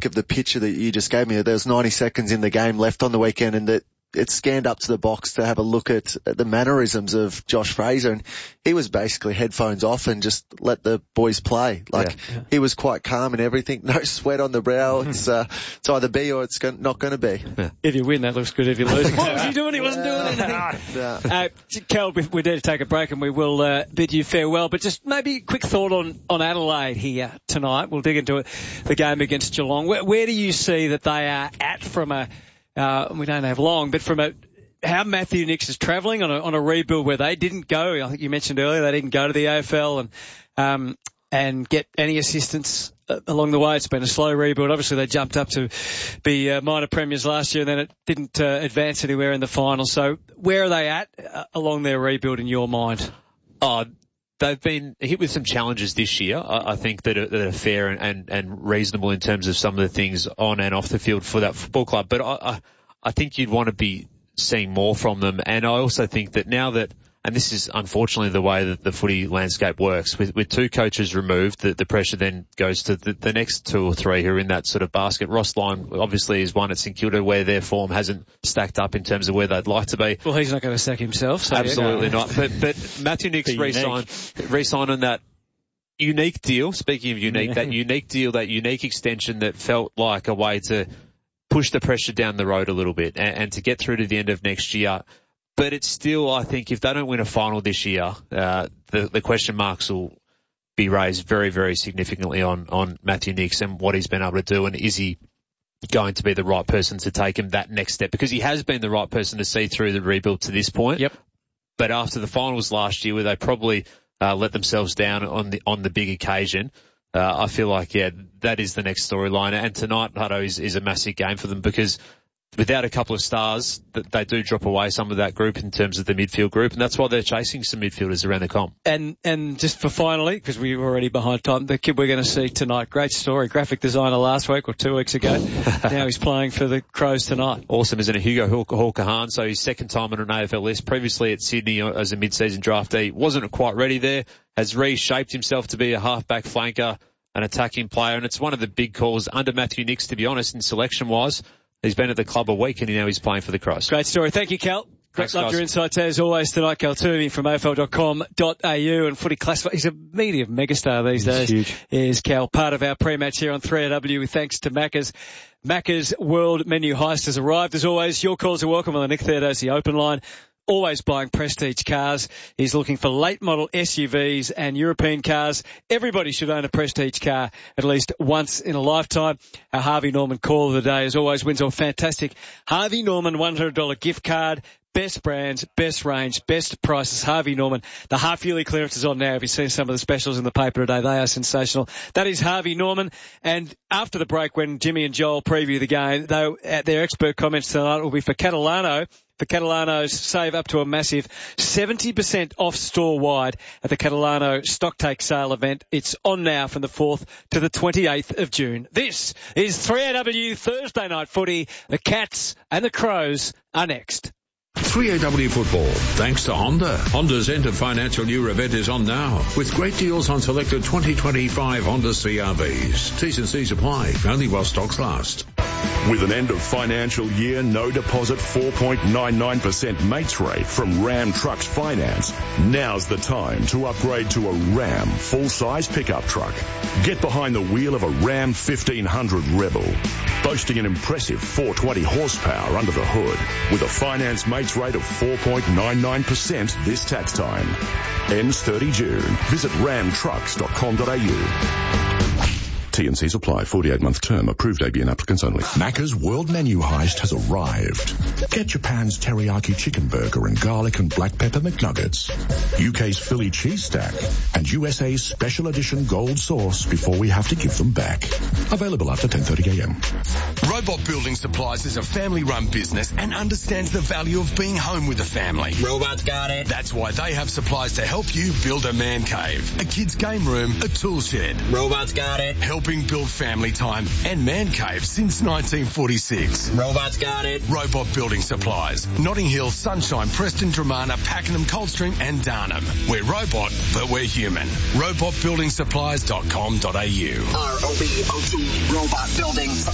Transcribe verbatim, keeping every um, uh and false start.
think of the picture that you just gave me. There was ninety seconds in the game left on the weekend, and that it scanned up to the box to have a look at, at the mannerisms of Josh Fraser, and he was basically headphones off and just let the boys play. Like, yeah, yeah. He was quite calm and everything. No sweat on the brow. It's, uh, it's either be or it's go- not going to be. Yeah. If you win, that looks good. If you lose, what was he doing? He wasn't doing anything. No. Uh, Cal, we need to take a break and we will uh, bid you farewell. But just maybe a quick thought on, on Adelaide here tonight. We'll dig into it, the game against Geelong. Where, where do you see that they are at from a Uh, we don't have long, but from a, how Matthew Nicks is travelling on a, on a rebuild where they didn't go. I think you mentioned earlier they didn't go to the A F L and, um, and get any assistance along the way. It's been a slow rebuild. Obviously they jumped up to be uh, minor premiers last year and then it didn't uh, advance anywhere in the final. So where are they at uh, along their rebuild in your mind? Oh, they've been hit with some challenges this year, I, I think, that are, that are fair and, and, and reasonable in terms of some of the things on and off the field for that football club. But I, I, I think you'd want to be seeing more from them. And I also think that now that, and this is unfortunately the way that the footy landscape works, with, with two coaches removed, the, the pressure then goes to the, the next two or three who are in that sort of basket. Ross Lyon obviously is one at St Kilda where their form hasn't stacked up in terms of where they'd like to be. Well, he's not going to sack himself. So Absolutely yeah, no. not. But, but Matthew Nicks re-signed, re-signed on that unique deal. Speaking of unique, yeah. that unique deal, that unique extension that felt like a way to push the pressure down the road a little bit and, and to get through to the end of next year. But it's still, I think, if they don't win a final this year, uh, the, the question marks will be raised very, very significantly on, on Matthew Nicks and what he's been able to do, and is he going to be the right person to take him that next step? Because he has been the right person to see through the rebuild to this point. Yep. But after the finals last year, where they probably uh, let themselves down on the on the big occasion, uh, I feel like, yeah, that is the next storyline. And tonight, Hutto, is, is a massive game for them, because without a couple of stars, they do drop away some of that group in terms of the midfield group, and that's why they're chasing some midfielders around the comp. And and just for finally, because we were already behind time, the kid we're going to see tonight, great story, graphic designer last week or two weeks ago. Now he's playing for the Crows tonight. Awesome, isn't it? Hugo Hall-Kahan, so his second time on an A F L list, previously at Sydney as a mid-season draftee, wasn't quite ready there, has reshaped himself to be a half-back flanker, an attacking player, and it's one of the big calls under Matthew Nicks, to be honest, in selection-wise. He's been at the club a week and now he's playing for the Crows. Great story. Thank you, Cal. Thanks, Love guys. your insights as always tonight. Cal Toomey from A F L dot com dot A U and Footy Classified. He's a media megastar these days. Huge. Is Cal, part of our pre-match here on three A W. Thanks to Macca's. Macca's World Menu Heist has arrived. As always, your calls are welcome on the Nick Theodosy open line. Always buying Prestige cars. He's looking for late model S U Vs and European cars. Everybody should own a Prestige car at least once in a lifetime. Our Harvey Norman call of the day, as always, wins a fantastic Harvey Norman one hundred dollars gift card. Best brands, best range, best prices. Harvey Norman. The half-yearly clearance is on now. If you've seen some of the specials in the paper today, they are sensational. That is Harvey Norman. And after the break, when Jimmy and Joel preview the game, though, their expert comments tonight will be for Catalano. For Catalano's save up to a massive seventy percent off store-wide at the Catalano Stock Take Sale event. It's on now from the fourth to the twenty-eighth of June. This is three A W Thursday Night Footy. The Cats and the Crows are next. three A W Football, thanks to Honda. Honda's end of financial year event is on now, with great deals on selected twenty twenty-five Honda C R Vs. T's and C's apply, only while stocks last. With an end of financial year, no deposit four point nine nine percent mates rate from Ram Trucks Finance, now's the time to upgrade to a Ram full-size pickup truck. Get behind the wheel of a Ram fifteen hundred Rebel, boasting an impressive four hundred twenty horsepower under the hood, with a finance mates rate of four point nine nine percent this tax time. Ends thirty June. Visit ram trucks dot com dot a u. T and C's apply. forty-eight month term. Approved A B N applicants only. Macca's World Menu Heist has arrived. Get Japan's teriyaki chicken burger and garlic and black pepper McNuggets, U K's Philly cheese stack, and U S A's special edition gold sauce before we have to give them back. Available after ten thirty a.m. Robot Building Supplies is a family-run business and understands the value of being home with a family. Robots got it. That's why they have supplies to help you build a man cave, a kid's game room, a tool shed. Robots got it. Helping build family time and man cave since nineteen forty-six. Robots got it. Robot Building Supplies. Notting Hill, Sunshine, Preston, Dramana, Pakenham, Coldstream and Darnham. We're robot, but we're human. robot building supplies dot com dot a u. R O B O T, Robot Building